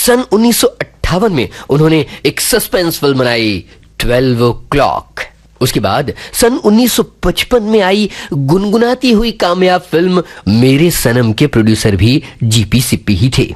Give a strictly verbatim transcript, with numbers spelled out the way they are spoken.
सन उन्नीस सौ अट्ठावन में उन्होंने एक सस्पेंस फिल्म बनाई ट्वेल्व ओ क्लॉक। उसके बाद सन उन्नीस सौ पचपन में आई गुनगुनाती हुई कामयाब फिल्म मेरे सनम के प्रोड्यूसर भी जीपी सिप्पी ही थे।